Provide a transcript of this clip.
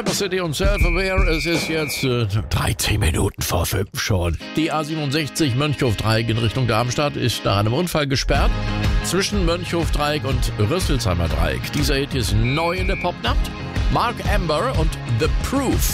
Cyber City und Self-Aware, es ist jetzt 13 Minuten vor 5 schon. Die A67 Mönchhof-Dreieck in Richtung Darmstadt ist nach einem Unfall gesperrt. Zwischen Mönchhof-Dreieck und Rüsselsheimer Dreieck. Dieser Hit ist neu in der Popnacht. Mark Amber und The Proof.